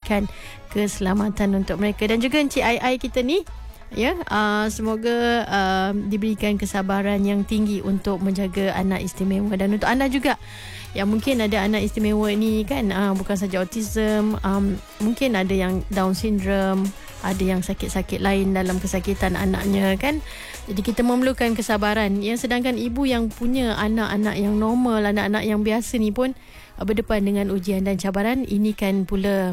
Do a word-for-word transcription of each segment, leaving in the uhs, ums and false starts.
berikan keselamatan untuk mereka. Dan juga Encik Ai Ai kita ni, ya, uh, semoga uh, diberikan kesabaran yang tinggi untuk menjaga anak istimewa. Dan untuk anda juga yang mungkin ada anak istimewa ni kan, uh, bukan saja autism, um, mungkin ada yang Down syndrome, ada yang sakit-sakit lain dalam kesakitan anaknya kan. Jadi kita memerlukan kesabaran. Yang sedangkan ibu yang punya anak-anak yang normal, anak-anak yang biasa ni pun uh, berdepan dengan ujian dan cabaran. Ini kan pula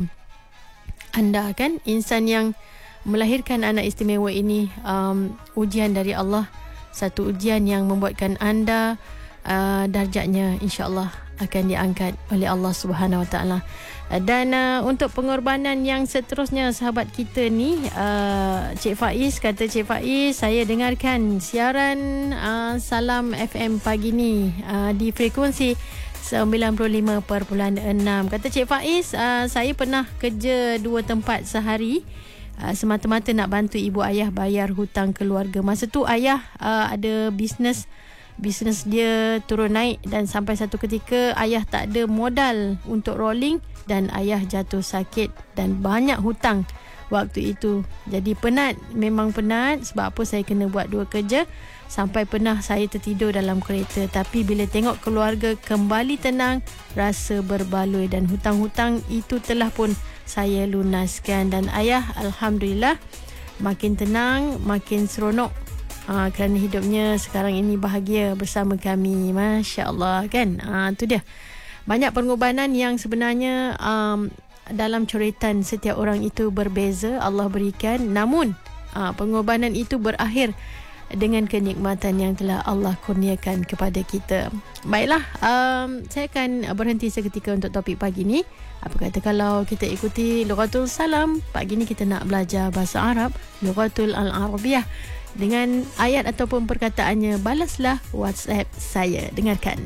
anda kan, insan yang melahirkan anak istimewa ini, um, ujian dari Allah, satu ujian yang membuatkan anda uh, darjatnya insya-Allah akan diangkat oleh Allah Subhanahu Wa Taala. Dan uh, untuk pengorbanan yang seterusnya, sahabat kita ni, uh, Cik Faiz kata, Cik Faiz, saya dengarkan siaran uh, Salam F M pagi ni uh, di frekuensi sembilan puluh lima perpuluhan enam. Kata Cik Faiz, uh, saya pernah kerja dua tempat sehari, uh, semata-mata nak bantu ibu ayah bayar hutang keluarga. Masa tu ayah uh, ada bisnes, bisnes dia turun naik, dan sampai satu ketika ayah tak ada modal untuk rolling dan ayah jatuh sakit dan banyak hutang waktu itu. Jadi penat, memang penat. Sebab apa saya kena buat dua kerja, sampai pernah saya tertidur dalam kereta. Tapi bila tengok keluarga kembali tenang, rasa berbaloi, dan hutang-hutang itu telah pun saya lunaskan. Dan ayah alhamdulillah makin tenang, makin seronok, uh, kerana hidupnya sekarang ini bahagia bersama kami. Masya Allah kan. uh, Itu dia, banyak pengorbanan yang sebenarnya um, dalam coretan setiap orang itu berbeza Allah berikan. Namun uh, pengorbanan itu berakhir dengan kenikmatan yang telah Allah kurniakan kepada kita. Baiklah, um, saya akan berhenti seketika untuk topik pagi ni. Apa kata kalau kita ikuti Lughatul Salam? Pagi ni kita nak belajar bahasa Arab, Lughatul Al-Arabiyah, dengan ayat ataupun perkataannya. Balaslah WhatsApp saya. Dengarkan.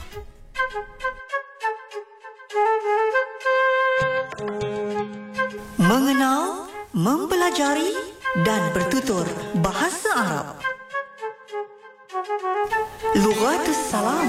Mengenal, mempelajari dan bertutur bahasa Arab. Lughatul Salam.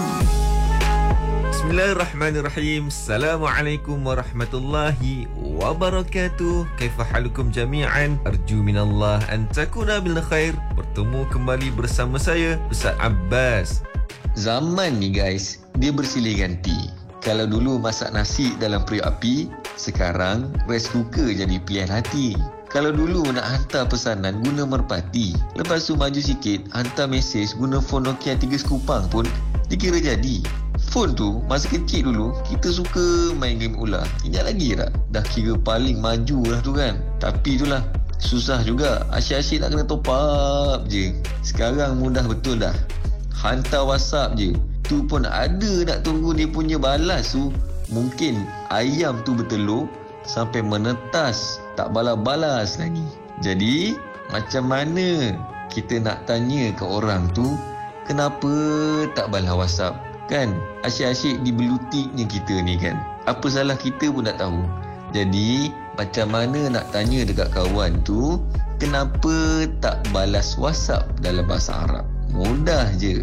Bismillahirrahmanirrahim. Assalamualaikum warahmatullahi wabarakatuh. Kaifa halukum jami'an? Arju minallah an takuna bil khair. Bertemu kembali bersama saya, Ustaz Abbas. Zaman ni guys, dia bersilih ganti. Kalau dulu masak nasi dalam periuk api, sekarang rice cooker jadi pilihan hati. Kalau dulu nak hantar pesanan guna merpati, lepas tu maju sikit hantar mesej guna phone Nokia tiga sekupang pun dikira jadi. Phone tu masa kecil dulu kita suka main game ular. Ingat lagi tak? Dah kira paling maju lah tu kan. Tapi itulah, susah juga, asyik-asyik nak kena top up je. Sekarang mudah betul dah. Hantar WhatsApp je, tu pun ada nak tunggu dia punya balas tu. Mungkin ayam tu bertelur sampai menetas, tak balas-balas lagi. Jadi macam mana kita nak tanya ke orang tu kenapa tak balas WhatsApp? Kan asyik-asyik dibelutiknya kita ni kan. Apa salah kita pun tak tahu. Jadi macam mana nak tanya dekat kawan tu kenapa tak balas WhatsApp dalam bahasa Arab? Mudah je.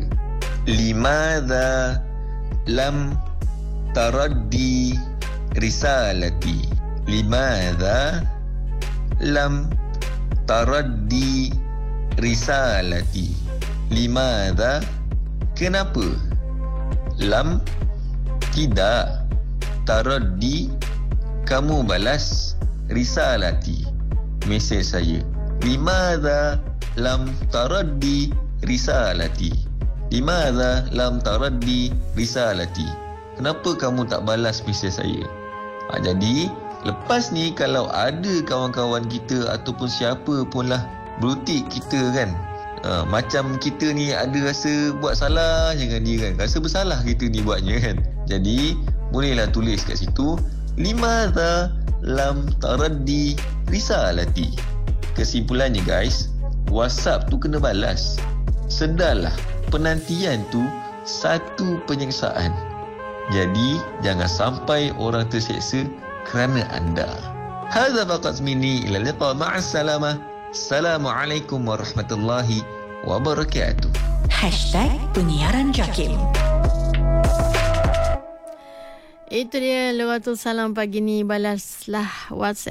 Limadha lam taraddi risalati. Limadha lam taraddi risalati. Limadha, kenapa? Lam, tidak. Taraddi, kamu balas. Risalati, mesej saya. Limadha lam taraddi risalati. Limadha lam taraddi risalati, kenapa kamu tak balas mesej saya? Ha, jadi lepas ni kalau ada kawan-kawan kita ataupun siapa pun lah berutik kita kan, ha, macam kita ni ada rasa buat salah dengan dia kan, rasa bersalah kita ni buatnya kan. Jadi bolehlah tulis kat situ limadha lam taraddi risalati. Kesimpulannya guys, WhatsApp tu kena balas. Sedarlah penantian tu satu penyeksaan. Jadi jangan sampai orang terseksa kerana anda. Hadza faqat minni, ila liqa, ma'as salamah. Assalamualaikum warahmatullahi wabarakatuh. Hashtag Penyiaran Jakim. Itu dia Lughatul Salam pagi ni. Balaslah WhatsApp